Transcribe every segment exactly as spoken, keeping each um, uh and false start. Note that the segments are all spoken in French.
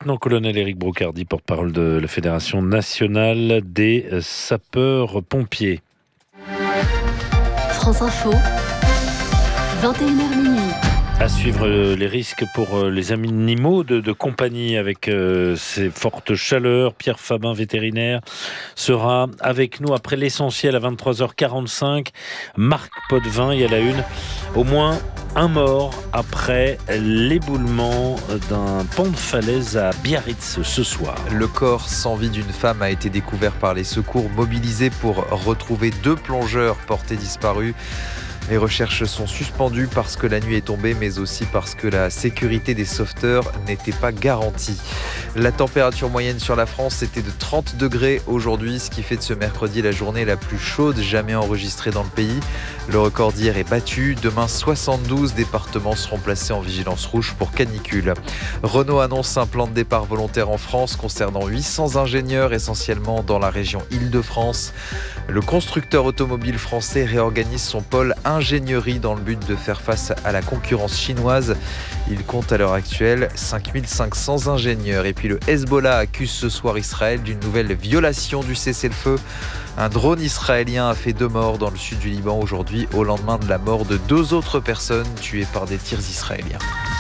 Lieutenant-colonel Éric Brocardi, porte-parole de la Fédération nationale des sapeurs-pompiers. France Info, vingt et une heures minuit. À suivre les risques pour les animaux de, de compagnie avec euh, ces fortes chaleurs. Pierre Fabin, vétérinaire, sera avec nous après l'essentiel à vingt-trois heures quarante-cinq. Marc Potvin, il y a la une. Au moins un mort après l'éboulement d'un pan de falaise à Biarritz ce soir. Le corps sans vie d'une femme a été découvert par les secours mobilisés pour retrouver deux plongeurs portés disparus. Les recherches sont suspendues parce que la nuit est tombée, mais aussi parce que la sécurité des sauveteurs n'était pas garantie. La température moyenne sur la France était de trente degrés aujourd'hui, ce qui fait de ce mercredi la journée la plus chaude jamais enregistrée dans le pays. Le record d'hier est battu. Demain, soixante-douze départements seront placés en vigilance rouge pour canicule. Renault annonce un plan de départ volontaire en France concernant huit cents ingénieurs, essentiellement dans la région Île-de-France. Le constructeur automobile français réorganise son pôle ingénierie dans le but de faire face à la concurrence chinoise. Il compte à l'heure actuelle cinq mille cinq cents ingénieurs. Et puis le Hezbollah accuse ce soir Israël d'une nouvelle violation du cessez-le-feu. Un drone israélien a fait deux morts dans le sud du Liban aujourd'hui, au lendemain de la mort de deux autres personnes tuées par des tirs israéliens.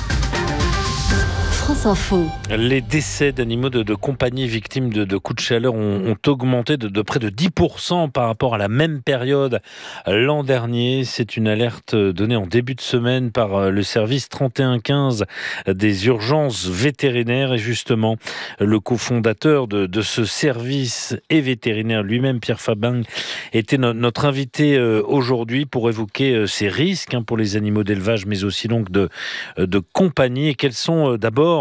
France Info. Les décès d'animaux de, de compagnie victimes de, de coups de chaleur ont, ont augmenté de, de près de dix pour cent par rapport à la même période l'an dernier. C'est une alerte donnée en début de semaine par le service trente et un quinze des urgences vétérinaires. Et justement, le cofondateur de, de ce service et vétérinaire lui-même, Pierre Fabin, était no- notre invité aujourd'hui pour évoquer ces risques hein, pour les animaux d'élevage, mais aussi donc de, de compagnie. Et quels sont d'abord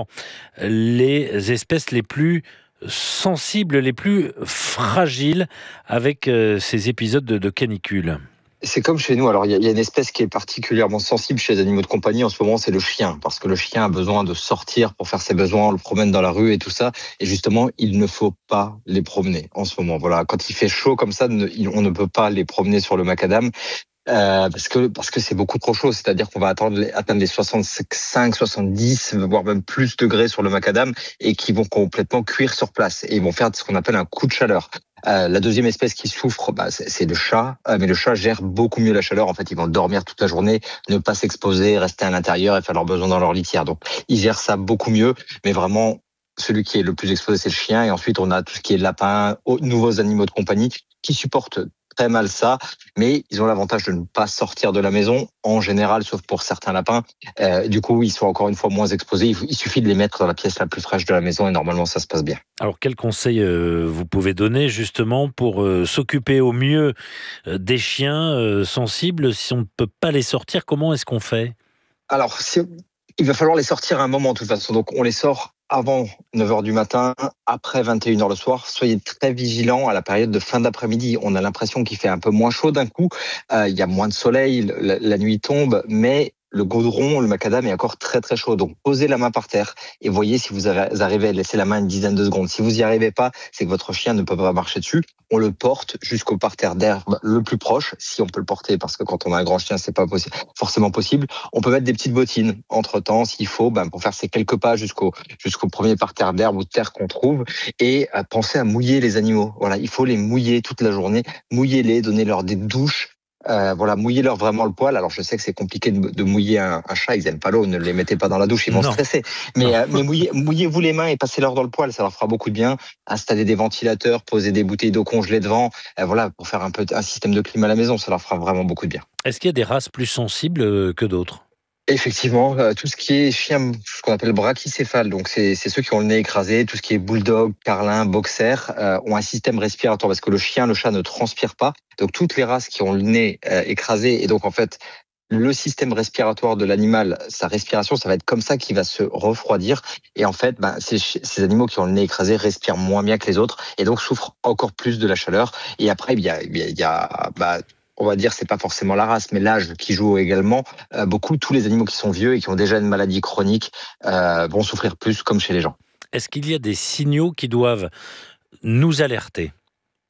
les espèces les plus sensibles, les plus fragiles avec euh, ces épisodes de, de canicule? C'est comme chez nous. Alors, il y, y a une espèce qui est particulièrement sensible chez les animaux de compagnie en ce moment, c'est le chien. Parce que le chien a besoin de sortir pour faire ses besoins, on le promène dans la rue et tout ça. Et justement, il ne faut pas les promener en ce moment. Voilà, quand il fait chaud comme ça, on ne peut pas les promener sur le macadam. Euh, parce que parce que c'est beaucoup trop chaud, c'est-à-dire qu'on va attendre les, atteindre les soixante-cinq, soixante-dix, voire même plus degrés sur le macadam et qui vont complètement cuire sur place et ils vont faire ce qu'on appelle un coup de chaleur. Euh, la deuxième espèce qui souffre, bah, c'est, c'est le chat, euh, mais le chat gère beaucoup mieux la chaleur. En fait, ils vont dormir toute la journée, ne pas s'exposer, rester à l'intérieur et faire leurs besoins dans leur litière. Donc, ils gèrent ça beaucoup mieux, mais vraiment, celui qui est le plus exposé, c'est le chien. Et ensuite, on a tout ce qui est lapin, nouveaux animaux de compagnie qui supportent très mal ça, mais ils ont l'avantage de ne pas sortir de la maison, en général, sauf pour certains lapins. Euh, du coup, ils sont encore une fois moins exposés. Il, il suffit de les mettre dans la pièce la plus fraîche de la maison et normalement, ça se passe bien. Alors, quels conseils euh, vous pouvez donner justement pour euh, s'occuper au mieux euh, des chiens euh, sensibles si on ne peut pas les sortir? Comment est-ce qu'on fait? Alors, si, il va falloir les sortir à un moment de toute façon. Donc, on les sort avant neuf heures du matin, après vingt et une heures le soir. Soyez très vigilants à la période de fin d'après-midi. On a l'impression qu'il fait un peu moins chaud d'un coup. Euh, il y a moins de soleil, la, la nuit tombe, mais le goudron, le macadam est encore très très chaud. Donc posez la main par terre et voyez si vous arrivez à laisser la main une dizaine de secondes. Si vous n'y arrivez pas, c'est que votre chien ne peut pas marcher dessus. On le porte jusqu'au parterre d'herbe le plus proche, si on peut le porter, parce que quand on a un grand chien, c'est pas possi- forcément possible. On peut mettre des petites bottines entre-temps, s'il faut, ben, pour faire ces quelques pas jusqu'au jusqu'au premier parterre d'herbe ou de terre qu'on trouve. Et euh, pensez à mouiller les animaux. Voilà, il faut les mouiller toute la journée, mouiller-les, donner leur des douches. Euh, voilà, mouillez-leur vraiment le poil. Alors je sais que c'est compliqué de, de mouiller un, un chat, ils aiment pas l'eau, ne les mettez pas dans la douche, ils vont Non. stresser. Mais, euh, mais mouillez, mouillez-vous les mains et passez-leur dans le poil, ça leur fera beaucoup de bien. Installez des ventilateurs, posez des bouteilles d'eau congelée devant, euh, voilà, pour faire un peu un système de clim à la maison, ça leur fera vraiment beaucoup de bien. Est-ce qu'il y a des races plus sensibles que d'autres? Effectivement, euh, tout ce qui est chien, ce qu'on appelle brachycéphale, donc c'est, c'est ceux qui ont le nez écrasé, tout ce qui est bulldog, carlin, boxer, euh, ont un système respiratoire parce que le chien, le chat ne transpire pas. Donc toutes les races qui ont le nez euh, écrasé et donc en fait le système respiratoire de l'animal, sa respiration, ça va être comme ça qu'il va se refroidir. Et en fait, ben, ces, ces animaux qui ont le nez écrasé respirent moins bien que les autres et donc souffrent encore plus de la chaleur. Et après, il y a, il y a bah, on va dire, c'est pas forcément la race, mais l'âge qui joue également. Euh, beaucoup, tous les animaux qui sont vieux et qui ont déjà une maladie chronique euh, vont souffrir plus, comme chez les gens. Est-ce qu'il y a des signaux qui doivent nous alerter?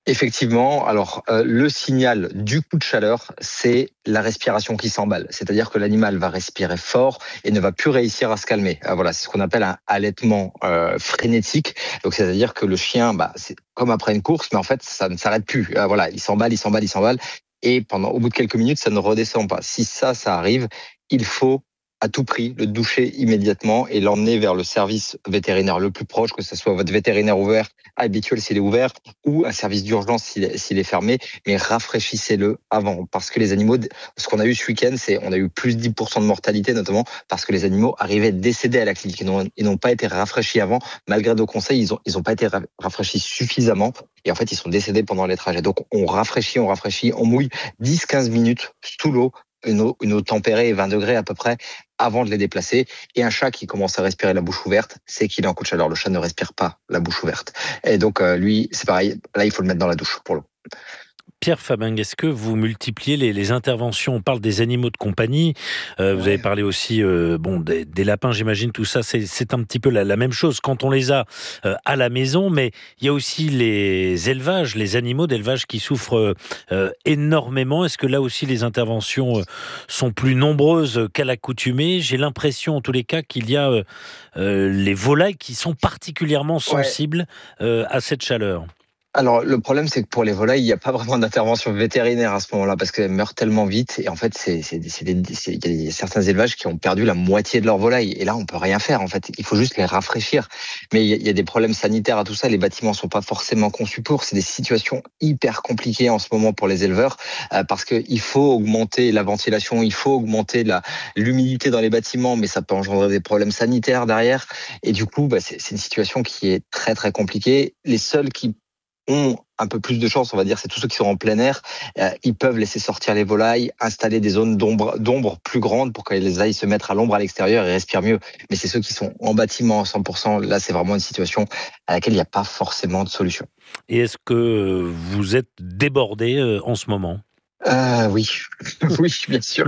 Effectivement, alors euh, le signal du coup de chaleur, c'est la respiration qui s'emballe. C'est-à-dire que l'animal va respirer fort et ne va plus réussir à se calmer. Euh, voilà, c'est ce qu'on appelle un allaitement euh, frénétique. Donc c'est-à-dire que le chien, bah, c'est comme après une course, mais en fait ça ne s'arrête plus. Euh, voilà, il s'emballe, il s'emballe, il s'emballe, et pendant au bout de quelques minutes, ça ne redescend pas. Si ça, ça arrive, il faut à tout prix le doucher immédiatement et l'emmener vers le service vétérinaire le plus proche, que ce soit votre vétérinaire ouvert, habituel s'il est ouvert, ou un service d'urgence s'il est, s'il est fermé, mais rafraîchissez-le avant. Parce que les animaux, ce qu'on a eu ce week-end, c'est on a eu plus de dix pour cent de mortalité, notamment parce que les animaux arrivaient décédés à la clinique. Ils n'ont, ils n'ont pas été rafraîchis avant, malgré nos conseils, ils ont, ils ont pas été rafraîchis suffisamment. Et en fait, ils sont décédés pendant les trajets. Donc, on rafraîchit, on rafraîchit, on mouille dix à quinze minutes sous l'eau, une eau, une eau tempérée, vingt degrés à peu près, avant de les déplacer. Et un chat qui commence à respirer la bouche ouverte, c'est qu'il est en coup de chaleur. Le chat ne respire pas la bouche ouverte. Et donc, euh, lui, c'est pareil. Là, il faut le mettre dans la douche pour l'eau. Pierre Fabingue, est-ce que vous multipliez les, les interventions? On parle des animaux de compagnie, euh, vous ouais. avez parlé aussi euh, bon, des, des lapins, j'imagine, tout ça, c'est, c'est un petit peu la, la même chose quand on les a euh, à la maison, mais il y a aussi les élevages, les animaux d'élevage qui souffrent euh, énormément. Est-ce que là aussi les interventions euh, sont plus nombreuses qu'à l'accoutumée? J'ai l'impression, en tous les cas, qu'il y a euh, euh, les volailles qui sont particulièrement sensibles ouais. euh, à cette chaleur. Alors, le problème, c'est que pour les volailles, il n'y a pas vraiment d'intervention vétérinaire à ce moment-là, parce qu'elles meurent tellement vite. Et en fait, c'est, c'est, c'est des, c'est, il y a certains élevages qui ont perdu la moitié de leurs volailles. Et là, on peut rien faire, en fait. Il faut juste les rafraîchir. Mais il y a, il y a des problèmes sanitaires à tout ça. Les bâtiments sont pas forcément conçus pour. C'est des situations hyper compliquées en ce moment pour les éleveurs, euh, parce que il faut augmenter la ventilation, il faut augmenter la, l'humidité dans les bâtiments, mais ça peut engendrer des problèmes sanitaires derrière. Et du coup, bah, c'est, c'est une situation qui est très, très compliquée. Les seuls qui ont un peu plus de chance, on va dire, c'est tous ceux qui sont en plein air. Euh, ils peuvent laisser sortir les volailles, installer des zones d'ombre, d'ombre plus grandes pour qu'elles aillent se mettre à l'ombre à l'extérieur et respirent mieux. Mais c'est ceux qui sont en bâtiment à cent pour cent. Là, c'est vraiment une situation à laquelle il n'y a pas forcément de solution. Et est-ce que vous êtes débordé euh, en ce moment ? Euh, oui, oui, bien sûr.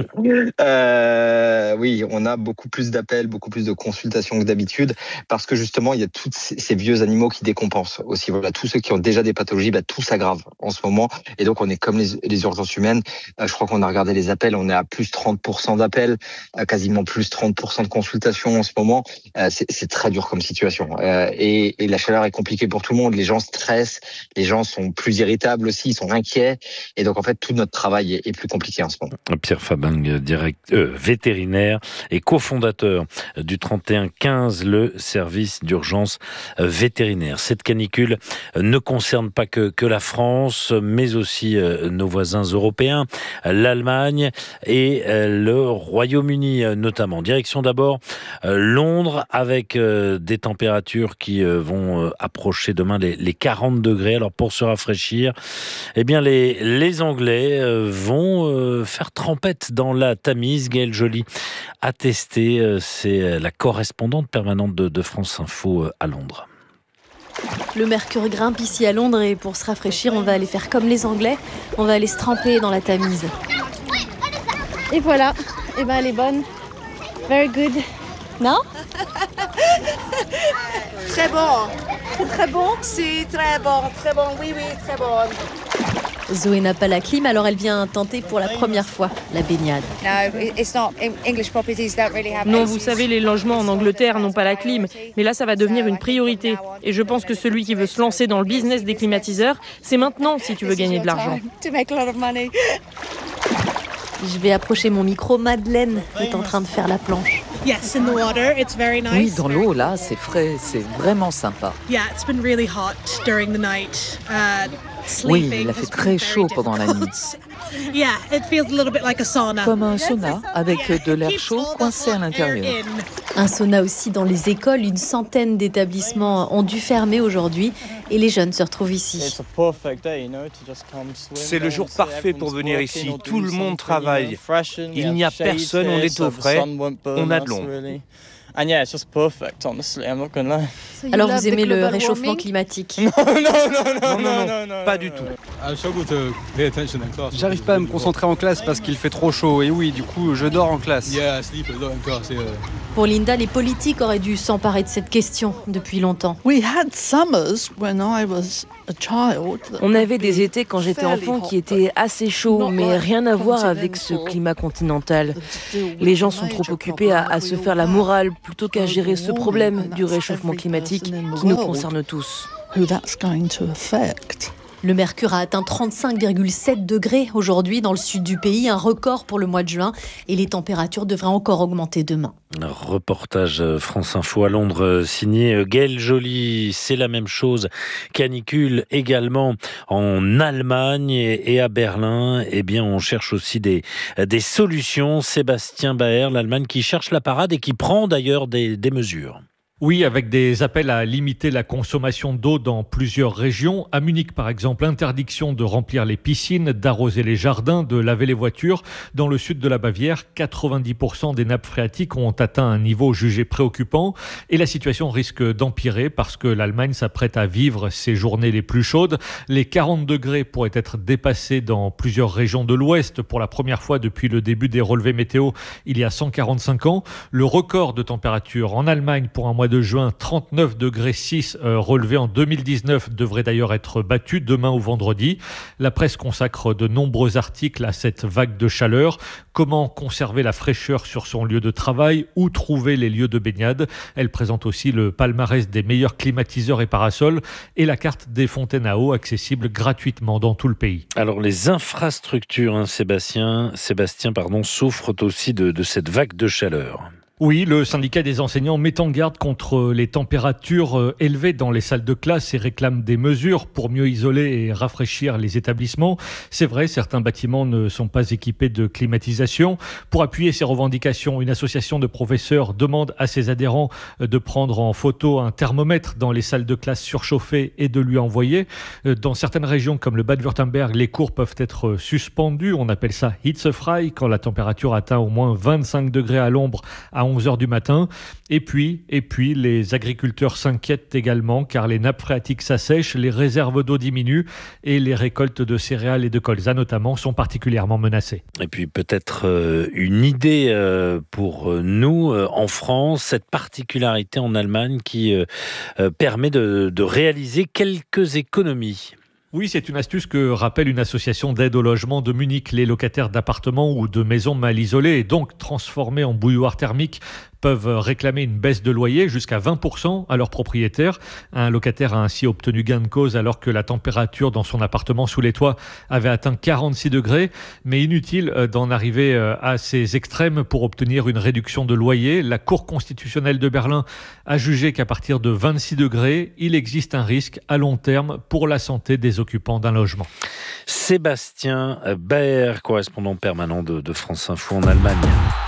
Euh, oui, on a beaucoup plus d'appels, beaucoup plus de consultations que d'habitude, parce que justement, il y a tous ces, ces vieux animaux qui décompensent aussi. Voilà, tous ceux qui ont déjà des pathologies, bah, tout s'aggrave en ce moment. Et donc, on est comme les, les urgences humaines. Euh, je crois qu'on a regardé les appels, on est à plus trente pour cent d'appels, euh, quasiment plus trente pour cent de consultations en ce moment. Euh, c'est, c'est très dur comme situation. Euh, et, et la chaleur est compliquée pour tout le monde. Les gens stressent, les gens sont plus irritables aussi, ils sont inquiets. Et donc, en fait, tout notre travail est plus compliqué en ce moment. Pierre Fabingue, direct, euh, vétérinaire et cofondateur du trente et un quinze, le service d'urgence vétérinaire. Cette canicule ne concerne pas que, que la France, mais aussi euh, nos voisins européens, l'Allemagne et euh, le Royaume-Uni notamment. Direction d'abord euh, Londres avec euh, des températures qui euh, vont euh, approcher demain les, les quarante degrés. Alors pour se rafraîchir, eh bien les, les Anglais euh, vont euh, faire trempette dans la Tamise. Gaëlle Joly a testé, euh, c'est la correspondante permanente de, de France Info euh, à Londres. Le mercure grimpe ici à Londres et pour se rafraîchir, on va aller faire comme les Anglais, on va aller se tremper dans la Tamise. Et voilà, et ben elle est bonne. Very good. Non? Très bon. C'est très bon? C'est très bon, très bon, oui, oui, très bon. Zoé n'a pas la clim, alors elle vient tenter pour la première fois la baignade. Non, vous savez, les logements en Angleterre n'ont pas la clim, mais là ça va devenir une priorité. Et je pense que celui qui veut se lancer dans le business des climatiseurs, c'est maintenant si tu veux gagner de l'argent. Je vais approcher mon micro. Madeleine est en train de faire la planche. Oui, dans l'eau, là, c'est frais, c'est vraiment sympa. Oui, il a fait très chaud pendant la nuit. Comme un sauna, avec de l'air chaud coincé à l'intérieur. Un sauna aussi dans les écoles. Une centaine d'établissements ont dû fermer aujourd'hui et les jeunes se retrouvent ici. C'est le jour parfait pour venir ici. Tout le monde travaille. Il n'y a personne, on est au frais, on a de l'ombre. Alors vous aimez le réchauffement climatique? Non, non, non, non, non, non, non, pas du tout. J'arrive pas à me concentrer en classe parce qu'il fait trop chaud. Et oui, du coup, je dors en classe. Pour Linda, les politiques auraient dû s'emparer de cette question depuis longtemps. On avait des étés quand j'étais enfant qui étaient assez chauds, mais rien à voir avec ce climat continental. Les gens sont trop occupés à, à se faire la morale plutôt qu'à gérer ce problème du réchauffement climatique qui nous concerne tous. Le mercure a atteint trente-cinq virgule sept degrés aujourd'hui dans le sud du pays, un record pour le mois de juin, et les températures devraient encore augmenter demain. Un reportage France Info à Londres signé Gaël Joly. C'est la même chose, canicule également en Allemagne et à Berlin. Eh bien, on cherche aussi des, des solutions. Sébastien Baer, l'Allemagne qui cherche la parade et qui prend d'ailleurs des, des mesures. Oui, avec des appels à limiter la consommation d'eau dans plusieurs régions. À Munich, par exemple, interdiction de remplir les piscines, d'arroser les jardins, de laver les voitures. Dans le sud de la Bavière, quatre-vingt-dix pour cent des nappes phréatiques ont atteint un niveau jugé préoccupant. Et la situation risque d'empirer parce que l'Allemagne s'apprête à vivre ses journées les plus chaudes. Les quarante degrés pourraient être dépassés dans plusieurs régions de l'Ouest pour la première fois depuis le début des relevés météo il y a cent quarante-cinq ans. Le record de température en Allemagne pour un mois de juin, trente-neuf degrés six euh, relevé en deux mille dix-neuf, devrait d'ailleurs être battu demain ou vendredi. La presse consacre de nombreux articles à cette vague de chaleur. Comment conserver la fraîcheur sur son lieu de travail? Où trouver les lieux de baignade? Elle présente aussi le palmarès des meilleurs climatiseurs et parasols et la carte des fontaines à eau accessibles gratuitement dans tout le pays. Alors les infrastructures, hein, Sébastien, Sébastien pardon, souffrent aussi de, de cette vague de chaleur. Oui, le syndicat des enseignants met en garde contre les températures élevées dans les salles de classe et réclame des mesures pour mieux isoler et rafraîchir les établissements. C'est vrai, certains bâtiments ne sont pas équipés de climatisation. Pour appuyer ces revendications, une association de professeurs demande à ses adhérents de prendre en photo un thermomètre dans les salles de classe surchauffées et de lui envoyer. Dans certaines régions comme le Bade-Wurtemberg, les cours peuvent être suspendus. On appelle ça hitzefrei quand la température atteint au moins vingt-cinq degrés à l'ombre à onze heures du matin. Et puis, et puis, les agriculteurs s'inquiètent également car les nappes phréatiques s'assèchent, les réserves d'eau diminuent et les récoltes de céréales et de colza notamment sont particulièrement menacées. Et puis peut-être euh, une idée euh, pour nous euh, en France, cette particularité en Allemagne qui euh, euh, permet de, de réaliser quelques économies. Oui, c'est une astuce que rappelle une association d'aide au logement de Munich. Les locataires d'appartements ou de maisons mal isolées et donc transformés en bouilloire thermique peuvent réclamer une baisse de loyer jusqu'à vingt pour cent à leur propriétaire. Un locataire a ainsi obtenu gain de cause alors que la température dans son appartement sous les toits avait atteint quarante-six degrés. Mais inutile d'en arriver à ces extrêmes pour obtenir une réduction de loyer. La Cour constitutionnelle de Berlin a jugé qu'à partir de vingt-six degrés, il existe un risque à long terme pour la santé des occupants d'un logement. Sébastien Baer, correspondant permanent de, de France Info en Allemagne.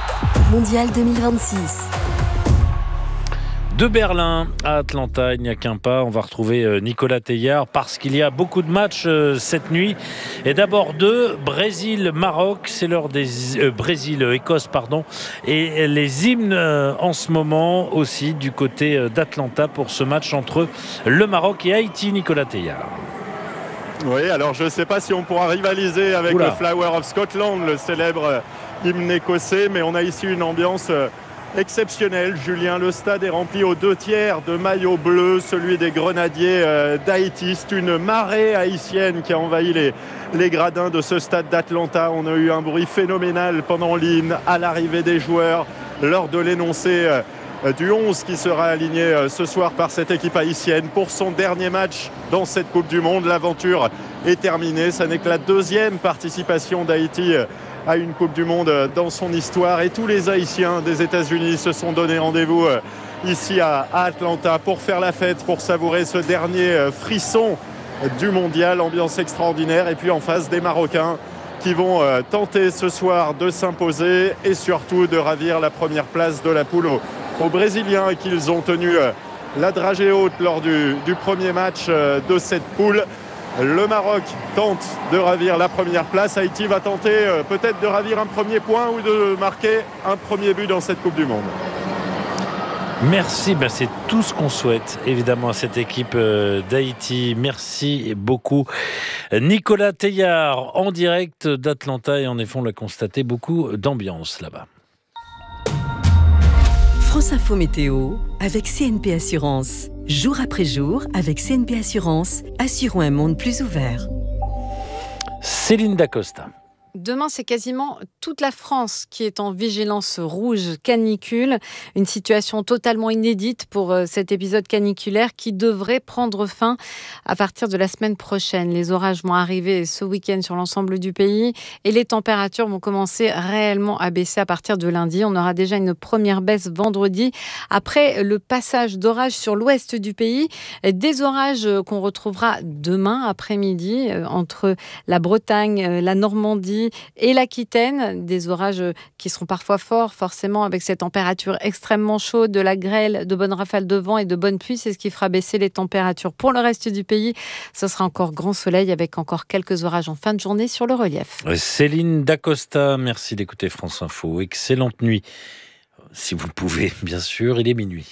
Mondial deux mille vingt-six. De Berlin à Atlanta, il n'y a qu'un pas. On va retrouver Nicolas Teilhard parce qu'il y a beaucoup de matchs cette nuit. Et d'abord deux, Brésil-Maroc, c'est l'heure des euh, Brésil-Écosse, pardon. Et les hymnes euh, en ce moment aussi du côté d'Atlanta pour ce match entre le Maroc et Haïti, Nicolas Teilhard. Oui, alors je ne sais pas si on pourra rivaliser avec Oula. le Flower of Scotland, le célèbre hymne écossais, mais on a ici une ambiance exceptionnelle. Julien, le stade est rempli aux deux tiers de maillots bleus, celui des Grenadiers d'Haïti. C'est une marée haïtienne qui a envahi les, les gradins de ce stade d'Atlanta. On a eu un bruit phénoménal pendant l'hymne, à l'arrivée des joueurs, lors de l'énoncé du onze qui sera aligné ce soir par cette équipe haïtienne pour son dernier match dans cette Coupe du Monde. L'aventure est terminée. Ça n'est que la deuxième participation d'Haïti à une Coupe du Monde dans son histoire. Et tous les Haïtiens des États-Unis se sont donné rendez-vous ici à Atlanta pour faire la fête, pour savourer ce dernier frisson du mondial. Ambiance extraordinaire. Et puis en face, des Marocains qui vont tenter ce soir de s'imposer et surtout de ravir la première place de la poule aux, aux Brésiliens qu'ils ont tenu la dragée haute lors du, du premier match de cette poule. Le Maroc tente de ravir la première place. Haïti va tenter euh, peut-être de ravir un premier point ou de marquer un premier but dans cette Coupe du Monde. Merci, ben c'est tout ce qu'on souhaite évidemment à cette équipe d'Haïti. Merci beaucoup Nicolas Teillard en direct d'Atlanta, et en effet on l'a constaté, beaucoup d'ambiance là-bas. France Info Météo avec C N P Assurance. Jour après jour avec C N P Assurance, assurons un monde plus ouvert. Céline Dacosta. Demain, c'est quasiment toute la France qui est en vigilance rouge canicule. Une situation totalement inédite pour cet épisode caniculaire qui devrait prendre fin à partir de la semaine prochaine. Les orages vont arriver ce week-end sur l'ensemble du pays et les températures vont commencer réellement à baisser à partir de lundi. On aura déjà une première baisse vendredi après le passage d'orages sur l'ouest du pays. Des orages qu'on retrouvera demain après-midi entre la Bretagne, la Normandie et l'Aquitaine, des orages qui seront parfois forts, forcément avec ces températures extrêmement chaudes, de la grêle, de bonnes rafales de vent et de bonnes pluies. C'est ce qui fera baisser les températures. Pour le reste du pays, ce sera encore grand soleil avec encore quelques orages en fin de journée sur le relief. Céline Dacosta, merci d'écouter France Info. Excellente nuit, si vous le pouvez, bien sûr, il est minuit.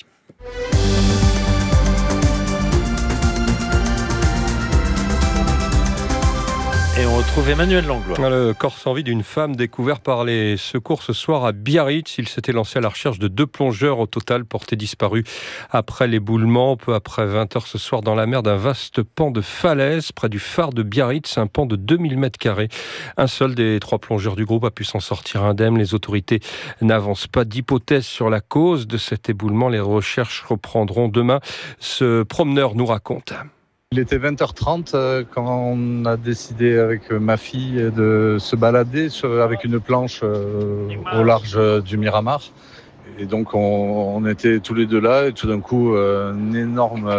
Et on retrouve Emmanuel Langlois. Le corps sans vie d'une femme découvert par les secours ce soir à Biarritz. Il s'était lancé à la recherche de deux plongeurs au total portés disparus après l'éboulement. Peu après vingt heures ce soir dans la mer d'un vaste pan de falaise près du phare de Biarritz, un pan de deux mille mètres carrés. Un seul des trois plongeurs du groupe a pu s'en sortir indemne. Les autorités n'avancent pas d'hypothèse sur la cause de cet éboulement. Les recherches reprendront demain. Ce promeneur nous raconte. Il était vingt heures trente quand on a décidé avec ma fille de se balader avec une planche au large du Miramar. Et donc on, on était tous les deux là et tout d'un coup un énorme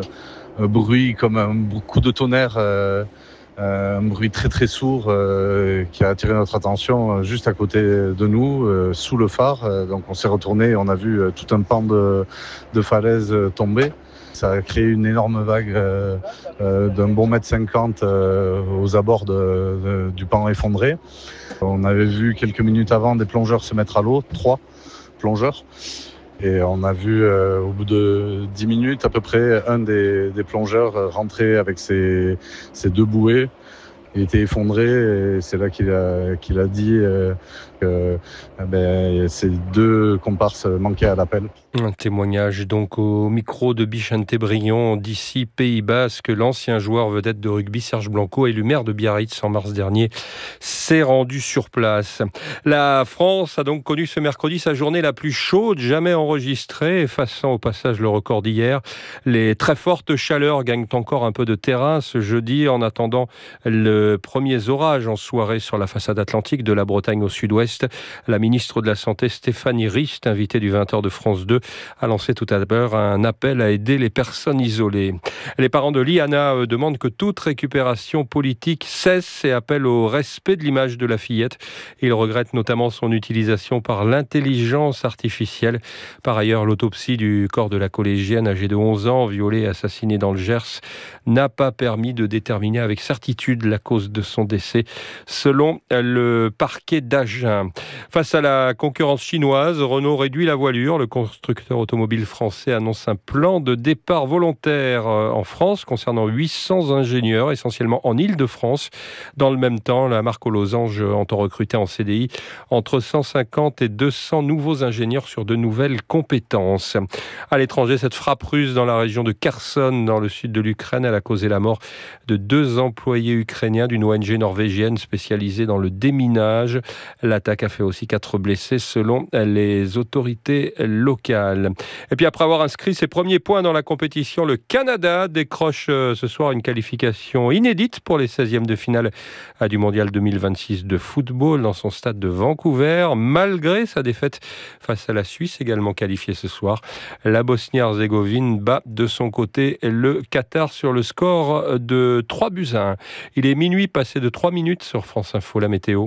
bruit comme un coup de tonnerre, un bruit très très sourd qui a attiré notre attention juste à côté de nous, sous le phare. Donc on s'est retourné et on a vu tout un pan de, de falaise tomber. Ça a créé une énorme vague euh, euh, d'un bon mètre cinquante euh, aux abords de, de, du pan effondré. On avait vu quelques minutes avant des plongeurs se mettre à l'eau, trois plongeurs. Et on a vu euh, au bout de dix minutes à peu près un des, des plongeurs rentrer avec ses, ses deux bouées. Il était effondré et c'est là qu'il a, qu'il a dit euh, que eh ben, ces deux comparses manquaient à l'appel. Un témoignage donc au micro de Bichente Brion d'ici Pays Basque. L'ancien joueur vedette de rugby Serge Blanco, élu maire de Biarritz en mars dernier, s'est rendu sur place. La France a donc connu ce mercredi sa journée la plus chaude jamais enregistrée, effaçant au passage le record d'hier. Les très fortes chaleurs gagnent encore un peu de terrain ce jeudi en attendant le premier orage en soirée sur la façade atlantique de la Bretagne au sud-ouest. La ministre de la Santé Stéphanie Rist, invitée du vingt heures de France deux, a lancé tout à l'heure un appel à aider les personnes isolées. Les parents de Liana euh, demandent que toute récupération politique cesse et appellent au respect de l'image de la fillette. Ils regrettent notamment son utilisation par l'intelligence artificielle. Par ailleurs, l'autopsie du corps de la collégienne âgée de onze ans, violée et assassinée dans le Gers, n'a pas permis de déterminer avec certitude la cause de son décès, selon le parquet d'Agen. Face à la concurrence chinoise, Renault réduit la voilure. Le constructeur automobile français annonce un plan de départ volontaire en France concernant huit cents ingénieurs, essentiellement en Île-de-France. Dans le même temps, la marque aux losanges entend recruter en C D I entre cent cinquante et deux cents nouveaux ingénieurs sur de nouvelles compétences. À l'étranger, cette frappe russe dans la région de Kherson, dans le sud de l'Ukraine, elle a causé la mort de deux employés ukrainiens d'une O N G norvégienne spécialisée dans le déminage. L'attaque a fait aussi quatre blessés selon les autorités locales. Et puis après avoir inscrit ses premiers points dans la compétition, le Canada décroche ce soir une qualification inédite pour les seizièmes de finale du Mondial deux mille vingt-six de football dans son stade de Vancouver, malgré sa défaite face à la Suisse, également qualifiée ce soir. La Bosnie-Herzégovine bat de son côté le Qatar sur le score de trois buts à un. Il est minuit passé de trois minutes sur France Info, la météo.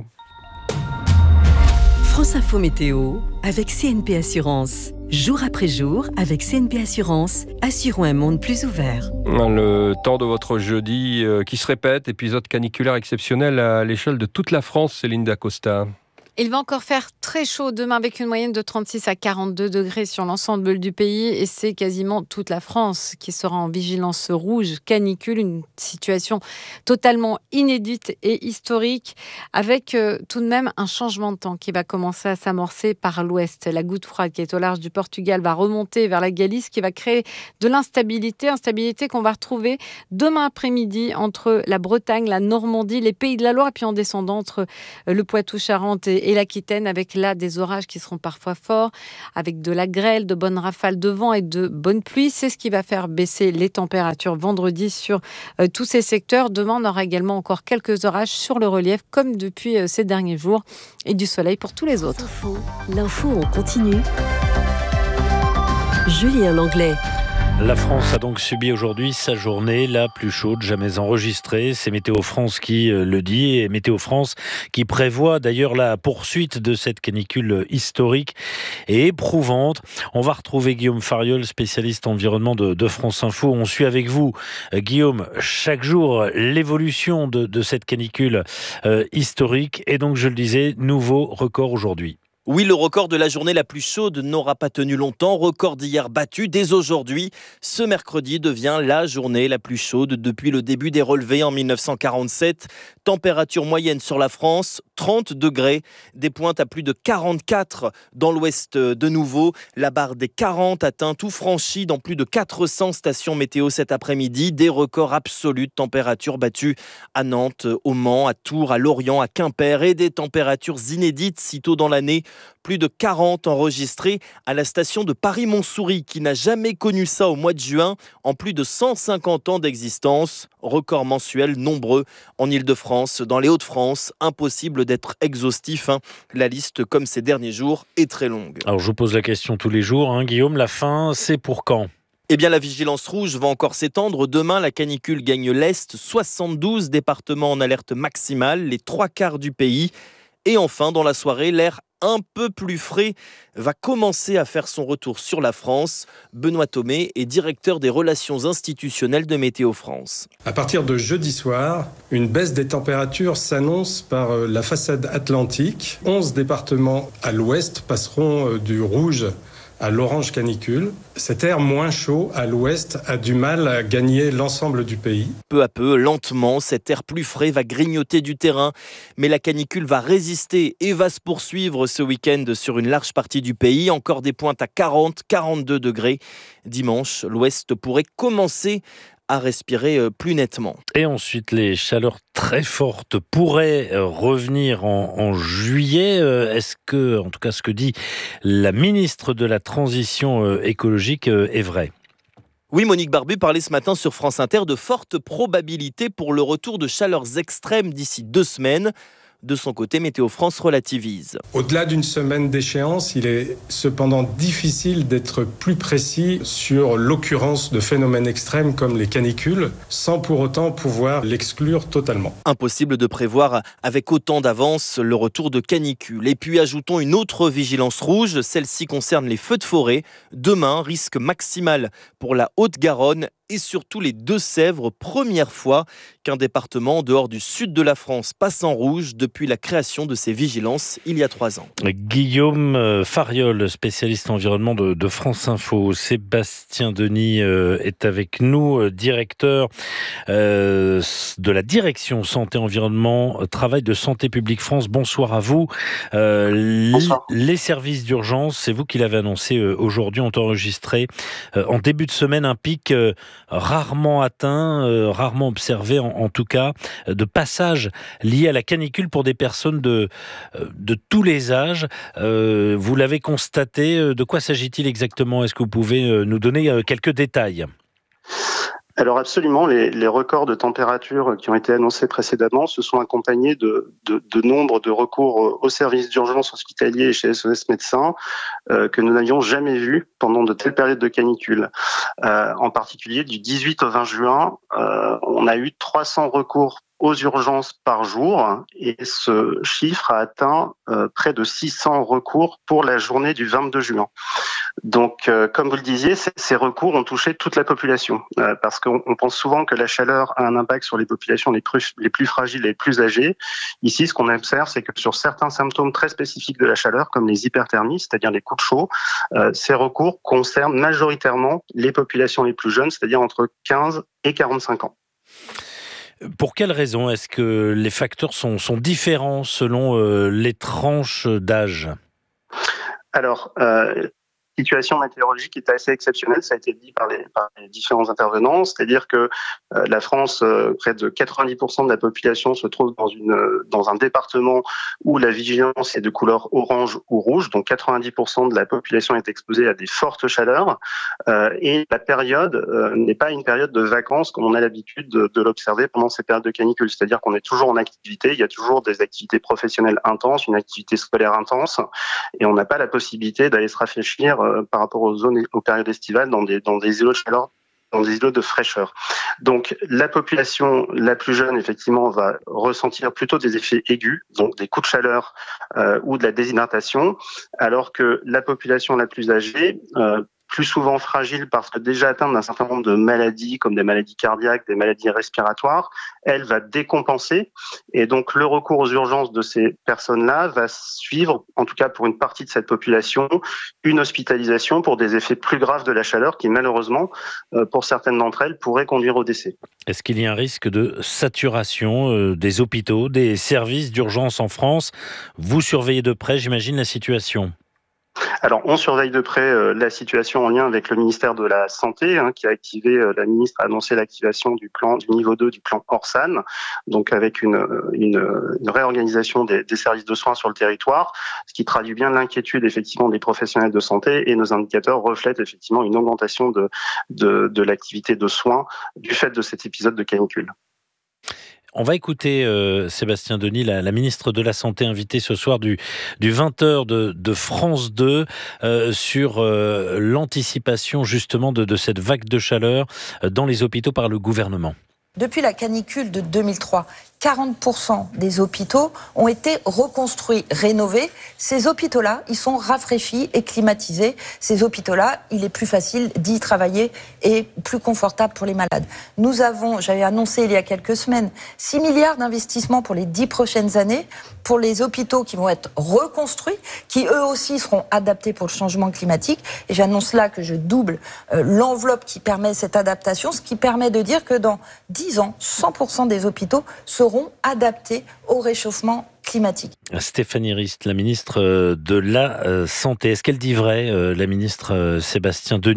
France Info Météo avec C N P Assurance. Jour après jour, avec C N P Assurance, assurons un monde plus ouvert. Le temps de votre jeudi euh, qui se répète, épisode caniculaire exceptionnel à l'échelle de toute la France, Céline Dacosta. Il va encore faire très chaud demain avec une moyenne de trente-six à quarante-deux degrés sur l'ensemble du pays et c'est quasiment toute la France qui sera en vigilance rouge canicule, une situation totalement inédite et historique avec euh, tout de même un changement de temps qui va commencer à s'amorcer par l'ouest. La goutte froide qui est au large du Portugal va remonter vers la Galice qui va créer de l'instabilité, instabilité qu'on va retrouver demain après-midi entre la Bretagne, la Normandie, les Pays de la Loire et puis en descendant entre le Poitou-Charentes et et l'Aquitaine avec là des orages qui seront parfois forts, avec de la grêle, de bonnes rafales de vent et de bonnes pluies. C'est ce qui va faire baisser les températures vendredi sur euh, tous ces secteurs. Demain, on aura également encore quelques orages sur le relief comme depuis euh, ces derniers jours et du soleil pour tous les autres. L'info, l'info on continue. Julien Langlais. La France a donc subi aujourd'hui sa journée la plus chaude jamais enregistrée. C'est Météo France qui le dit et Météo France qui prévoit d'ailleurs la poursuite de cette canicule historique et éprouvante. On va retrouver Guillaume Fariol, spécialiste environnement de, de France Info. On suit avec vous, Guillaume, chaque jour l'évolution de, de cette canicule euh, historique. Et donc, je le disais, nouveau record aujourd'hui. Oui, le record de la journée la plus chaude n'aura pas tenu longtemps. Record d'hier battu. Dès aujourd'hui, ce mercredi devient la journée la plus chaude depuis le début des relevés en mille neuf cent quarante-sept. Température moyenne sur la France, trente degrés. Des pointes à plus de quarante-quatre dans l'ouest de nouveau. La barre des quarante atteint tout franchi dans plus de quatre cents stations météo cet après-midi. Des records absolus de température battus à Nantes, au Mans, à Tours, à Lorient, à Quimper. Et des températures inédites si tôt dans l'année. Plus de quarante enregistrés à la station de Paris-Montsouris qui n'a jamais connu ça au mois de juin en plus de cent cinquante ans d'existence. Records mensuels nombreux en Ile-de-France, dans les Hauts-de-France. Impossible d'être exhaustif. Hein. La liste, comme ces derniers jours, est très longue. Alors je vous pose la question tous les jours, hein, Guillaume, la fin, c'est pour quand ? Eh bien, la vigilance rouge va encore s'étendre. Demain, la canicule gagne l'Est. soixante-douze départements en alerte maximale, les trois quarts du pays. Et enfin, dans la soirée, l'air un peu plus frais va commencer à faire son retour sur la France. Benoît Thomé est directeur des relations institutionnelles de Météo France. À partir de jeudi soir, une baisse des températures s'annonce par la façade atlantique. onze départements à l'ouest passeront du rouge à l'orange canicule. Cet air moins chaud à l'ouest a du mal à gagner l'ensemble du pays. Peu à peu, lentement, cet air plus frais va grignoter du terrain. Mais la canicule va résister et va se poursuivre ce week-end sur une large partie du pays. Encore des pointes à quarante à quarante-deux degrés. Dimanche, l'ouest pourrait commencer à respirer plus nettement. Et ensuite, les chaleurs très fortes pourraient revenir en, en juillet. Est-ce que, en tout cas, ce que dit la ministre de la Transition écologique est vrai ? Oui, Monique Barbu parlait ce matin sur France Inter de fortes probabilités pour le retour de chaleurs extrêmes d'ici deux semaines. De son côté, Météo France relativise. Au-delà d'une semaine d'échéance, il est cependant difficile d'être plus précis sur l'occurrence de phénomènes extrêmes comme les canicules, sans pour autant pouvoir l'exclure totalement. Impossible de prévoir avec autant d'avance le retour de canicules. Et puis ajoutons une autre vigilance rouge, celle-ci concerne les feux de forêt. Demain, risque maximal pour la Haute-Garonne et surtout les Deux-Sèvres, première fois qu'un département en dehors du sud de la France passe en rouge depuis la création de ces vigilances il y a trois ans. Guillaume Fariol, spécialiste environnement de, de France Info. Sébastien Denis euh, est avec nous, directeur euh, de la direction Santé Environnement, Travail de Santé Publique France. Bonsoir à vous. Euh, Bonsoir. Les services d'urgence, c'est vous qui l'avez annoncé euh, aujourd'hui, ont enregistré euh, en début de semaine un pic euh, rarement atteint, euh, rarement observé en, en tout cas, de passage lié à la canicule pour des personnes de, de tous les âges. Euh, vous l'avez constaté, de quoi s'agit-il exactement ? Est-ce que vous pouvez nous donner quelques détails ? Alors absolument, les, les records de température qui ont été annoncés précédemment se sont accompagnés de, de, de nombre de recours aux services d'urgence hospitaliers et chez S O S Médecins euh, que nous n'avions jamais vus pendant de telles périodes de canicule. Euh, en particulier, du dix-huit au vingt juin, euh, on a eu trois cents recours aux urgences par jour et ce chiffre a atteint euh, près de six cents recours pour la journée du vingt-deux juin. Donc, euh, comme vous le disiez, c- ces recours ont touché toute la population euh, parce qu'on on pense souvent que la chaleur a un impact sur les populations les plus, les plus fragiles et les plus âgées. Ici, ce qu'on observe, c'est que sur certains symptômes très spécifiques de la chaleur, comme les hyperthermies, c'est-à-dire les coups de chaud, euh, ces recours concernent majoritairement les populations les plus jeunes, c'est-à-dire entre quinze et quarante-cinq ans. Pour quelles raisons est-ce que les facteurs sont, sont différents selon euh, les tranches d'âge ? Alors, euh, situation météorologique est assez exceptionnelle, ça a été dit par les, par les différents intervenants, c'est-à-dire que euh, la France, euh, près de quatre-vingt-dix pour cent de la population se trouve dans, une, dans un département où la vigilance est de couleur orange ou rouge, donc quatre-vingt-dix pour cent de la population est exposée à des fortes chaleurs, euh, et la période euh, n'est pas une période de vacances comme on a l'habitude de, de l'observer pendant ces périodes de canicule, c'est-à-dire qu'on est toujours en activité, il y a toujours des activités professionnelles intenses, une activité scolaire intense, et on n'a pas la possibilité d'aller se rafraîchir par rapport aux zones, aux périodes estivales dans des, dans des îlots de chaleur, dans des îlots de fraîcheur. Donc, la population la plus jeune, effectivement, va ressentir plutôt des effets aigus, donc des coups de chaleur euh, ou de la déshydratation, alors que la population la plus âgée, euh, plus souvent fragile parce que déjà atteinte d'un certain nombre de maladies, comme des maladies cardiaques, des maladies respiratoires, elle va décompenser. Et donc, le recours aux urgences de ces personnes-là va suivre, en tout cas pour une partie de cette population, une hospitalisation pour des effets plus graves de la chaleur qui, malheureusement, pour certaines d'entre elles, pourraient conduire au décès. Est-ce qu'il y a un risque de saturation des hôpitaux, des services d'urgence en France ? Vous surveillez de près, j'imagine, la situation. Alors, on surveille de près euh, la situation en lien avec le ministère de la Santé, hein, qui a activé, euh, la ministre a annoncé l'activation du plan du niveau deux du plan Orsan, donc avec une, une, une réorganisation des, des services de soins sur le territoire, ce qui traduit bien l'inquiétude effectivement des professionnels de santé, et nos indicateurs reflètent effectivement une augmentation de, de, de l'activité de soins du fait de cet épisode de canicule. On va écouter euh, Sébastien Denis, la, la ministre de la Santé, invitée ce soir du, du vingt heures de, de France deux euh, sur euh, l'anticipation justement de, de cette vague de chaleur dans les hôpitaux par le gouvernement. Depuis la canicule de deux mille trois, quarante pour cent des hôpitaux ont été reconstruits, rénovés. Ces hôpitaux-là, ils sont rafraîchis et climatisés. Ces hôpitaux-là, il est plus facile d'y travailler et plus confortable pour les malades. Nous avons, j'avais annoncé il y a quelques semaines, six milliards d'investissements pour les dix prochaines années pour les hôpitaux qui vont être reconstruits, qui eux aussi seront adaptés pour le changement climatique. Et j'annonce là que je double euh, l'enveloppe qui permet cette adaptation, ce qui permet de dire que dans dix ans, cent pour cent des hôpitaux seront adaptés au réchauffement climatique. Stéphanie Rist, la ministre de la Santé. Est-ce qu'elle dit vrai, la ministre Sébastien Denis ?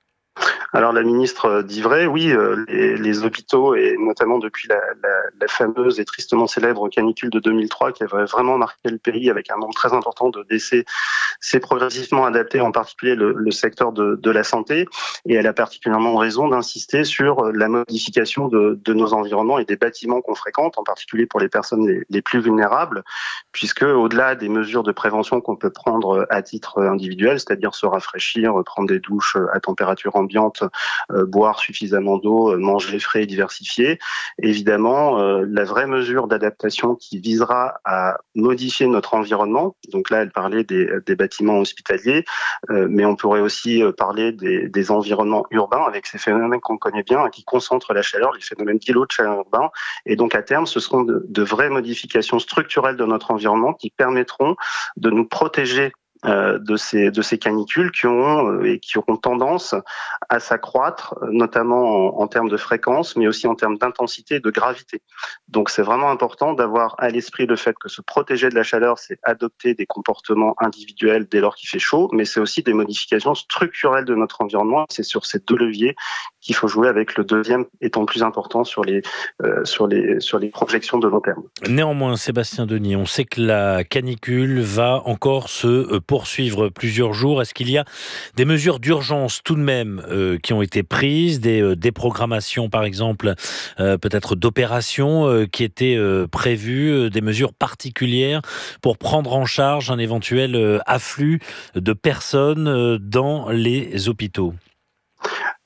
Alors la ministre dit vrai, oui, euh, les, les hôpitaux, et notamment depuis la, la, la fameuse et tristement célèbre canicule de deux mille trois qui avait vraiment marqué le pays avec un nombre très important de décès, s'est progressivement adapté, en particulier le, le secteur de, de la santé, et elle a particulièrement raison d'insister sur la modification de, de nos environnements et des bâtiments qu'on fréquente, en particulier pour les personnes les, les plus vulnérables, puisque au-delà des mesures de prévention qu'on peut prendre à titre individuel, c'est-à-dire se rafraîchir, prendre des douches à température ambiante, Euh, boire suffisamment d'eau, euh, manger frais et diversifié. Évidemment, euh, la vraie mesure d'adaptation qui visera à modifier notre environnement, donc là elle parlait des, des bâtiments hospitaliers, euh, mais on pourrait aussi parler des, des environnements urbains avec ces phénomènes qu'on connaît bien, hein, qui concentrent la chaleur, les phénomènes d'îlots de chaleur urbain. Et donc à terme, ce seront de, de vraies modifications structurelles de notre environnement qui permettront de nous protéger Euh, de ces de ces canicules qui ont euh, et qui auront tendance à s'accroître, notamment en, en termes de fréquence, mais aussi en termes d'intensité et de gravité. Donc c'est vraiment important d'avoir à l'esprit le fait que se protéger de la chaleur, c'est adopter des comportements individuels dès lors qu'il fait chaud, mais c'est aussi des modifications structurelles de notre environnement. C'est sur ces deux leviers qu'il faut jouer, avec le deuxième étant plus important sur les euh, sur les sur les projections de long terme. Néanmoins, Sébastien Denis, on sait que la canicule va encore se poursuivre plusieurs jours. Est-ce qu'il y a des mesures d'urgence tout de même euh, qui ont été prises, des euh, déprogrammations par exemple, euh, peut-être d'opérations euh, qui étaient euh, prévues, euh, des mesures particulières pour prendre en charge un éventuel euh, afflux de personnes euh, dans les hôpitaux ?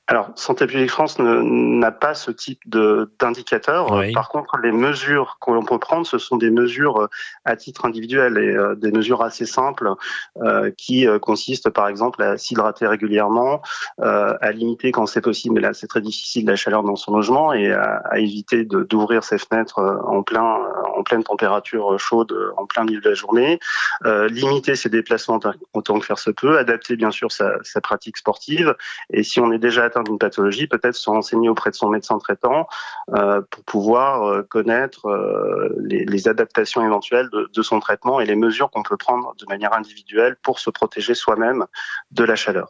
Alors, Santé publique France ne, n'a pas ce type de, d'indicateur. Oui. Par contre, les mesures que l'on peut prendre, ce sont des mesures à titre individuel et euh, des mesures assez simples euh, qui euh, consistent, par exemple, à s'hydrater régulièrement, euh, à limiter quand c'est possible, mais là c'est très difficile, la chaleur dans son logement et à, à éviter de, d'ouvrir ses fenêtres en plein, en pleine température chaude, en plein milieu de la journée, euh, limiter ses déplacements autant que faire se peut, adapter bien sûr sa, sa pratique sportive et si on est déjà d'une pathologie, peut-être se renseigner auprès de son médecin traitant euh, pour pouvoir euh, connaître euh, les, les adaptations éventuelles de, de son traitement et les mesures qu'on peut prendre de manière individuelle pour se protéger soi-même de la chaleur.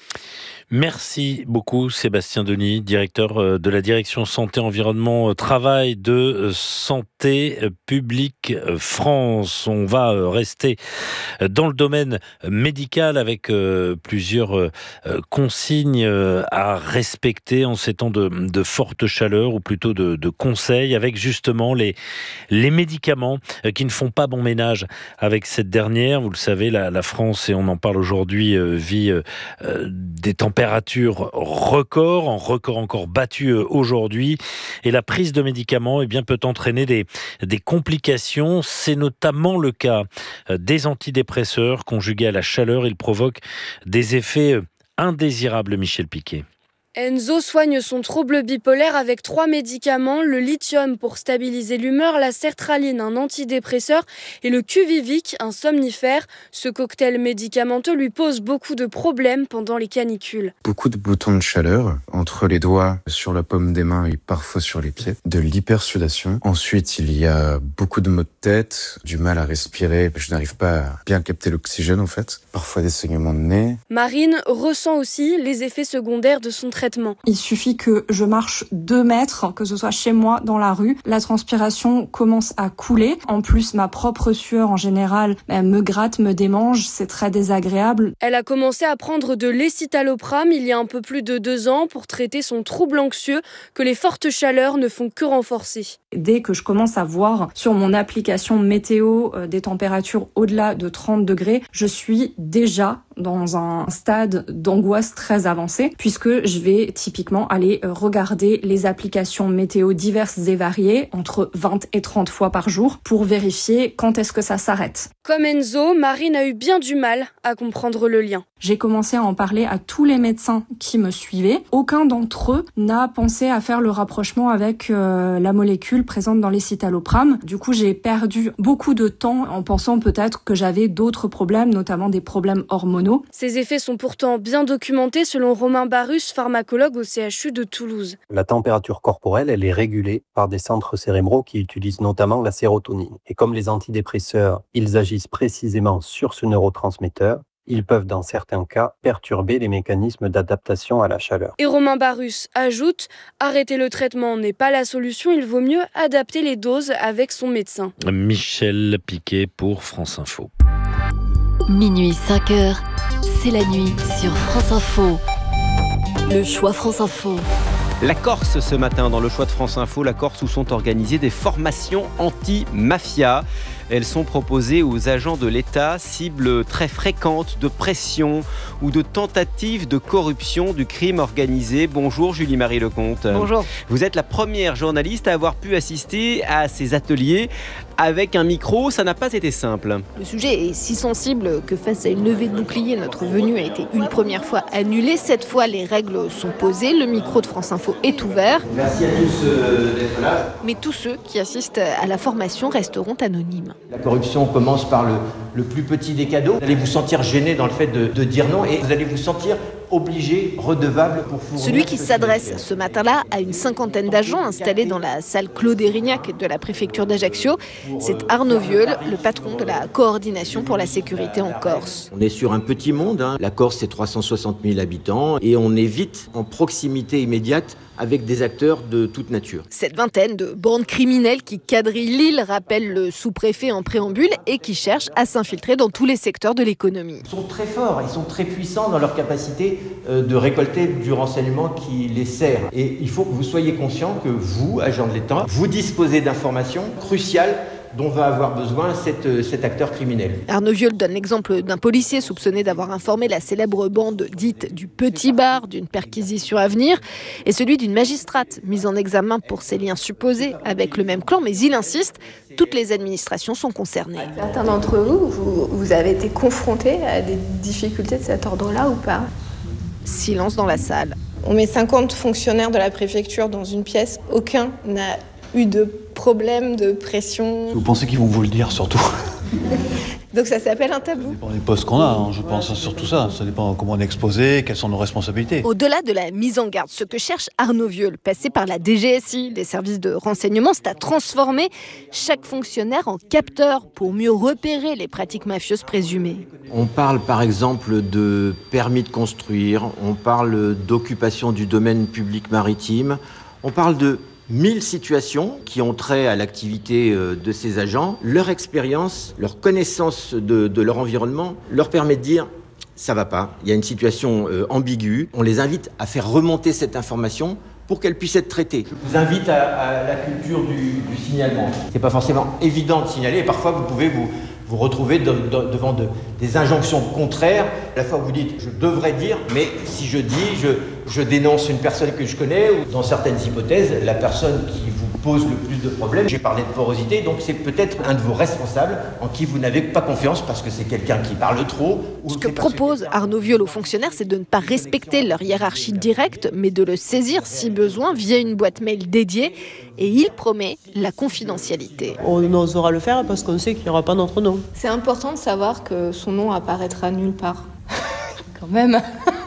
Merci beaucoup Sébastien Denis, directeur de la direction Santé, Environnement, Travail de Santé publique France. On va rester dans le domaine médical avec plusieurs consignes à respecter en ces temps de, de forte chaleur ou plutôt de, de conseils avec justement les, les médicaments qui ne font pas bon ménage avec cette dernière. Vous le savez, la, la France, et on en parle aujourd'hui, vit des températures température record, en record encore battu aujourd'hui. Et la prise de médicaments eh bien, peut entraîner des, des complications. C'est notamment le cas des antidépresseurs. Conjugués à la chaleur, ils provoquent des effets indésirables, Michel Piquet. Enzo soigne son trouble bipolaire avec trois médicaments, le lithium pour stabiliser l'humeur, la sertraline, un antidépresseur et le Quviviq, un somnifère. Ce cocktail médicamenteux lui pose beaucoup de problèmes pendant les canicules. Beaucoup de boutons de chaleur entre les doigts, sur la paume des mains et parfois sur les pieds. De l'hypersudation. Ensuite, il y a beaucoup de maux de tête, du mal à respirer. Je n'arrive pas à bien capter l'oxygène en fait. Parfois des saignements de nez. Marine ressent aussi les effets secondaires de son traitement. Il suffit que je marche deux mètres, que ce soit chez moi, dans la rue. La transpiration commence à couler. En plus, ma propre sueur, en général, me gratte, me démange. C'est très désagréable. Elle a commencé à prendre de l'escitalopram il y a un peu plus de deux ans pour traiter son trouble anxieux que les fortes chaleurs ne font que renforcer. Dès que je commence à voir sur mon application météo euh, des températures au-delà de trente degrés, je suis déjà dans un stade d'angoisse très avancé puisque je vais typiquement aller regarder les applications météo diverses et variées entre vingt et trente fois par jour pour vérifier quand est-ce que ça s'arrête. Comme Enzo, Marine a eu bien du mal à comprendre le lien. J'ai commencé à en parler à tous les médecins qui me suivaient. Aucun d'entre eux n'a pensé à faire le rapprochement avec euh, la molécule présente dans l'escitalopram. Du coup, j'ai perdu beaucoup de temps en pensant peut-être que j'avais d'autres problèmes, notamment des problèmes hormonaux. Ces effets sont pourtant bien documentés selon Romain Barus, pharmacologue au C H U de Toulouse. La température corporelle, elle est régulée par des centres cérébraux qui utilisent notamment la sérotonine. Et comme les antidépresseurs, ils agissent précisément sur ce neurotransmetteur, ils peuvent dans certains cas perturber les mécanismes d'adaptation à la chaleur. Et Romain Barus ajoute, arrêter le traitement n'est pas la solution, il vaut mieux adapter les doses avec son médecin. Michel Piquet pour France Info. Minuit cinq heures, c'est la nuit sur France Info. Le choix France Info. La Corse ce matin, dans le choix de France Info, la Corse où sont organisées des formations anti-mafia. Elles sont proposées aux agents de l'État, cibles très fréquentes de pression ou de tentatives de corruption du crime organisé. Bonjour Julie-Marie Lecomte. Bonjour. Vous êtes la première journaliste à avoir pu assister à ces ateliers avec un micro. Ça n'a pas été simple. Le sujet est si sensible que face à une levée de bouclier, notre venue a été une première fois annulée. Cette fois, les règles sont posées. Le micro de France Info est ouvert. Merci à tous euh, d'être là. Mais tous ceux qui assistent à la formation resteront anonymes. La corruption commence par le, le plus petit des cadeaux. Vous allez vous sentir gêné dans le fait de, de dire non et vous allez vous sentir obligé, redevable pour fournir... Celui qui s'adresse ce matin-là à une cinquantaine d'agents installés dans la salle Claude Érignac de la préfecture d'Ajaccio, c'est Arnaud Vieulle, le patron de la coordination pour la sécurité en Corse. On est sur un petit monde, hein. La Corse c'est trois cent soixante mille habitants et on est vite en proximité immédiate avec des acteurs de toute nature. Cette vingtaine de bandes criminelles qui quadrillent l'île rappellent le sous-préfet en préambule et qui cherchent à s'infiltrer dans tous les secteurs de l'économie. Ils sont très forts, ils sont très puissants dans leur capacité de récolter du renseignement qui les sert. Et il faut que vous soyez conscient que vous, agents de l'État, vous disposez d'informations cruciales dont va avoir besoin cet, cet acteur criminel. Arnaud Viol donne l'exemple d'un policier soupçonné d'avoir informé la célèbre bande dite du Petit Bar d'une perquisition à venir, et celui d'une magistrate mise en examen pour ses liens supposés avec le même clan, mais il insiste, toutes les administrations sont concernées. Certains d'entre vous, vous, vous avez été confrontés à des difficultés de cet ordre-là ou pas ? Silence dans la salle. On met cinquante fonctionnaires de la préfecture dans une pièce, aucun n'a eu de problème de pression. Vous pensez qu'ils vont vous le dire surtout ? Donc ça s'appelle un tabou. Ça dépend des postes qu'on a, hein, je pense surtout ça. Ça dépend comment on est exposé, quelles sont nos responsabilités. Au-delà de la mise en garde, ce que cherche Arnaud Viol, passé par la D G S I, les services de renseignement, c'est à transformer chaque fonctionnaire en capteur pour mieux repérer les pratiques mafieuses présumées. On parle par exemple de permis de construire, on parle d'occupation du domaine public maritime, on parle de mille situations qui ont trait à l'activité de ces agents. Leur expérience, leur connaissance de, de leur environnement leur permet de dire « ça va pas, il y a une situation euh, ambiguë ». On les invite à faire remonter cette information pour qu'elle puisse être traitée. Je vous invite à, à la culture du, du signalement. C'est pas forcément évident de signaler et parfois vous pouvez vous, vous retrouver de, de, devant de, des injonctions contraires. À la fois vous dites « je devrais dire », mais si je dis « je je dénonce une personne que je connais » ou dans certaines hypothèses, la personne qui vous pose le plus de problèmes. J'ai parlé de porosité, donc c'est peut-être un de vos responsables en qui vous n'avez pas confiance parce que c'est quelqu'un qui parle trop. Ou Ce que propose Arnaud Viol aux fonctionnaires, c'est de ne pas respecter leur hiérarchie directe, mais de le saisir si besoin via une boîte mail dédiée. Et il promet la confidentialité. On osera le faire parce qu'on sait qu'il n'y aura pas notre nom. C'est important de savoir que son nom apparaîtra nulle part. Quand même.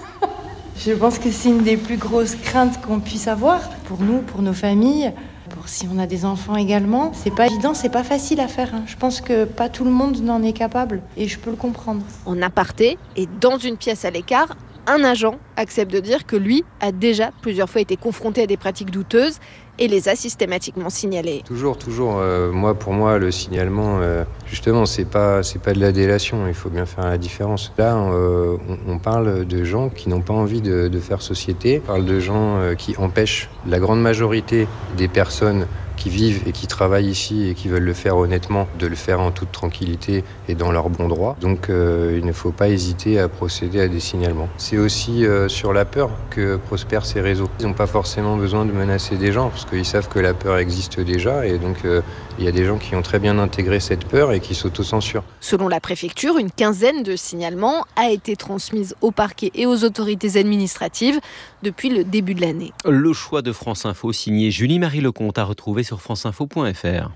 Je pense que c'est une des plus grosses craintes qu'on puisse avoir pour nous, pour nos familles, pour si on a des enfants également. C'est pas évident, c'est pas facile à faire. Hein. Je pense que pas tout le monde n'en est capable et je peux le comprendre. En aparté et dans une pièce à l'écart, un agent accepte de dire que lui a déjà plusieurs fois été confronté à des pratiques douteuses et les a systématiquement signalées. Toujours, toujours. Euh, moi, pour moi, le signalement, euh, justement, c'est pas, c'est pas de la délation. Il faut bien faire la différence. Là, euh, on, on parle de gens qui n'ont pas envie de, de faire société. On parle de gens euh, qui empêchent la grande majorité des personnes qui vivent et qui travaillent ici et qui veulent le faire honnêtement, de le faire en toute tranquillité et dans leurs bons droits. Donc euh, il ne faut pas hésiter à procéder à des signalements. C'est aussi euh, sur la peur que prospèrent ces réseaux. Ils n'ont pas forcément besoin de menacer des gens parce qu'ils savent que la peur existe déjà et donc euh, il y a des gens qui ont très bien intégré cette peur et qui s'autocensurent. Selon la préfecture, une quinzaine de signalements a été transmise au parquet et aux autorités administratives depuis le début de l'année. Le choix de France Info signé Julie-Marie Lecomte à retrouver sur franceinfo point f r.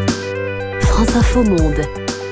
France Info Monde.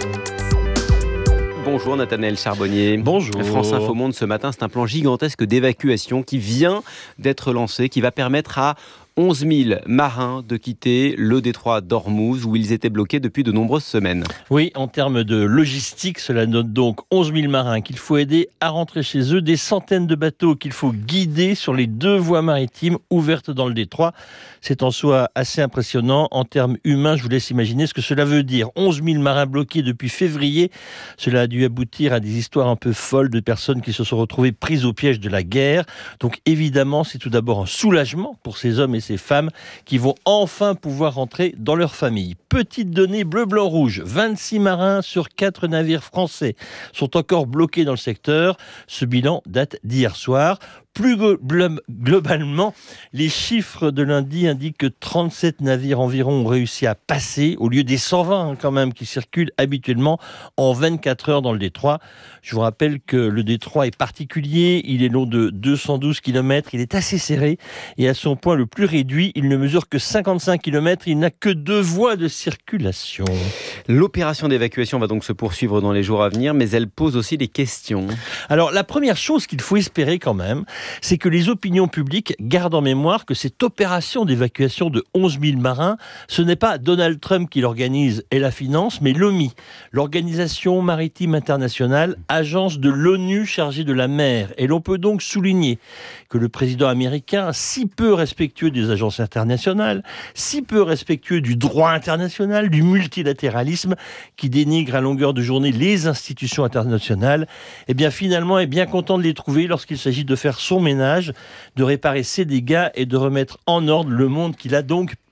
Bonjour Nathanaël Charbonnier. Bonjour. France Info Monde ce matin, c'est un plan gigantesque d'évacuation qui vient d'être lancé, qui va permettre à onze mille marins de quitter le détroit d'Ormuz où ils étaient bloqués depuis de nombreuses semaines. Oui, en termes de logistique, cela note donc onze mille marins qu'il faut aider à rentrer chez eux, des centaines de bateaux qu'il faut guider sur les deux voies maritimes ouvertes dans le détroit. C'est en soi assez impressionnant. En termes humains, je vous laisse imaginer ce que cela veut dire. onze mille marins bloqués depuis février. Cela a dû aboutir à des histoires un peu folles de personnes qui se sont retrouvées prises au piège de la guerre. Donc évidemment, c'est tout d'abord un soulagement pour ces hommes et ces femmes qui vont enfin pouvoir rentrer dans leur famille. Petite donnée bleu, blanc, rouge. vingt-six marins sur quatre navires français sont encore bloqués dans le secteur. Ce bilan date d'hier soir. Plus globalement, les chiffres de lundi indiquent que trente-sept navires environ ont réussi à passer, au lieu des cent vingt quand même qui circulent habituellement en vingt-quatre heures dans le détroit. Je vous rappelle que le détroit est particulier, il est long de deux cent douze kilomètres, il est assez serré et à son point le plus réduit, il ne mesure que cinquante-cinq kilomètres, il n'a que deux voies de circulation. L'opération d'évacuation va donc se poursuivre dans les jours à venir, mais elle pose aussi des questions. Alors la première chose qu'il faut espérer quand même, c'est que les opinions publiques gardent en mémoire que cette opération d'évacuation de onze mille marins, ce n'est pas Donald Trump qui l'organise et la finance, mais l'O M I, l'Organisation Maritime Internationale, agence de l'ONU chargée de la mer. Et l'on peut donc souligner que le président américain, si peu respectueux des agences internationales, si peu respectueux du droit international, du multilatéralisme, qui dénigre à longueur de journée les institutions internationales, eh bien finalement est bien content de les trouver lorsqu'il s'agit de faire son ménage, de réparer ses dégâts et de remettre en ordre le monde qu'il a donc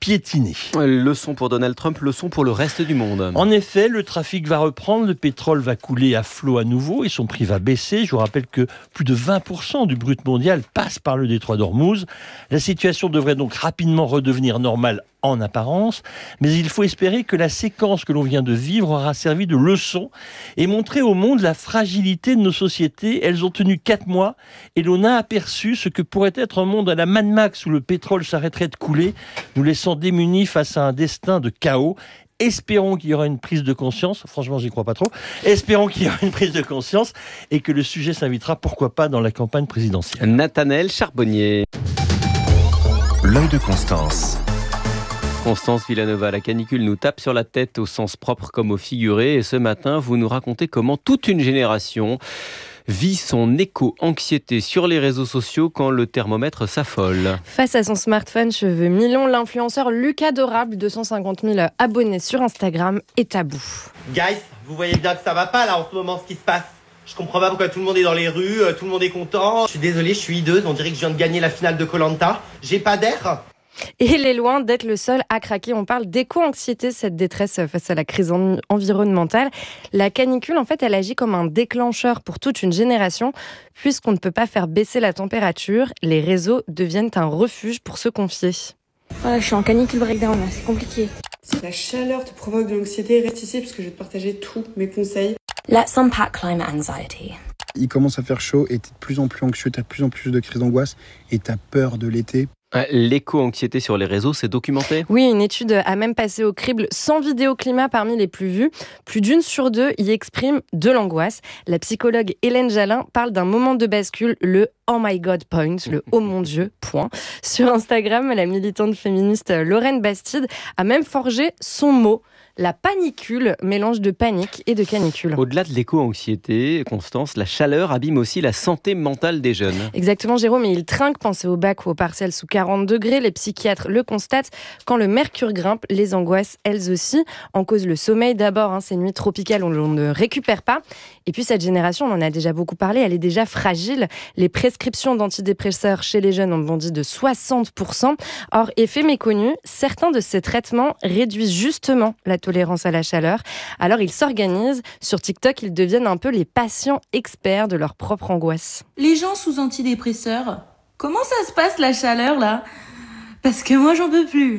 piétiner. Leçon pour Donald Trump, leçon pour le reste du monde. En effet, le trafic va reprendre, le pétrole va couler à flot à nouveau et son prix va baisser. Je vous rappelle que plus de vingt pour cent du brut mondial passe par le détroit d'Ormuz. La situation devrait donc rapidement redevenir normale en apparence, mais il faut espérer que la séquence que l'on vient de vivre aura servi de leçon et montré au monde la fragilité de nos sociétés. Elles ont tenu quatre mois et l'on a aperçu ce que pourrait être un monde à la Mad Max où le pétrole s'arrêterait de couler, nous laissant démunis face à un destin de chaos. Espérons qu'il y aura une prise de conscience, franchement j'y crois pas trop, espérons qu'il y aura une prise de conscience et que le sujet s'invitera pourquoi pas dans la campagne présidentielle. Nathanaël Charbonnier. L'œil de Constance. Constance Villanova, la canicule nous tape sur la tête au sens propre comme au figuré. Et ce matin, vous nous racontez comment toute une génération vit son éco-anxiété sur les réseaux sociaux quand le thermomètre s'affole. Face à son smartphone cheveux mi-longs, l'influenceur Lucas Dorable, deux cent cinquante mille abonnés sur Instagram, est à bout. Guys, vous voyez bien que ça va pas là en ce moment ce qui se passe. Je comprends pas pourquoi tout le monde est dans les rues, tout le monde est content. Je suis désolé, je suis hideuse, on dirait que je viens de gagner la finale de Koh-Lanta. J'ai pas d'air. Et il est loin d'être le seul à craquer. On parle d'éco-anxiété, cette détresse face à la crise en- environnementale. La canicule, en fait, elle agit comme un déclencheur pour toute une génération. Puisqu'on ne peut pas faire baisser la température, les réseaux deviennent un refuge pour se confier. Voilà, je suis en canicule breakdown, là, c'est compliqué. Si la chaleur te provoque de l'anxiété, reste ici parce que je vais te partager tous mes conseils. Let's unpack climate anxiety. Il commence à faire chaud et t'es de plus en plus anxieux, t'as de plus en plus de crises d'angoisse et t'as peur de l'été. L'éco-anxiété sur les réseaux, c'est documenté ? Oui, une étude a même passé au crible cent vidéos climat parmi les plus vues. Plus d'une sur deux y exprime de l'angoisse. La psychologue Hélène Jalin parle d'un moment de bascule, le « Oh my God point », le « Oh mon Dieu point ». Sur Instagram, la militante féministe Lorraine Bastide a même forgé son mot. La panicule, mélange de panique et de canicule. Au-delà de l'éco-anxiété, Constance, la chaleur abîme aussi la santé mentale des jeunes. Exactement, Jérôme, et il trinque, pensez au bac ou au partiel sous quarante degrés. Les psychiatres le constatent. Quand le mercure grimpe, les angoisses, elles aussi. En cause le sommeil d'abord, hein, ces nuits tropicales où l'on ne récupère pas. Et puis cette génération, on en a déjà beaucoup parlé, elle est déjà fragile. Les prescriptions d'antidépresseurs chez les jeunes ont bondi de soixante pour cent. Or, effet méconnu, certains de ces traitements réduisent justement la tolérance à la chaleur. Alors ils s'organisent. Sur TikTok, ils deviennent un peu les patients experts de leur propre angoisse. Les gens sous antidépresseurs, comment ça se passe la chaleur là ? Parce que moi j'en peux plus.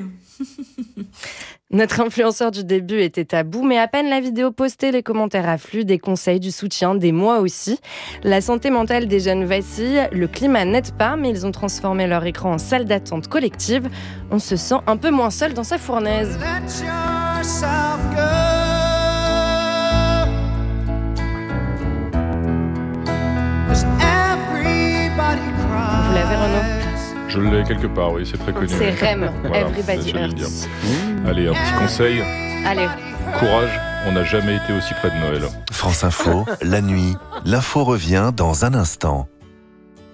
Notre influenceur du début était à bout, mais à peine la vidéo postée, les commentaires affluent, des conseils, du soutien, des mois aussi. La santé mentale des jeunes vacille, le climat n'aide pas, mais ils ont transformé leur écran en salle d'attente collective. On se sent un peu moins seul dans sa fournaise. Vous l'avez, Renaud ? Je l'ai quelque part, oui, c'est très connu. C'est Rem, voilà, Everybody c'est Hurts. Mmh. Allez, un petit conseil. Allez. Courage, on n'a jamais été aussi près de Noël. France Info, la nuit, l'info revient dans un instant.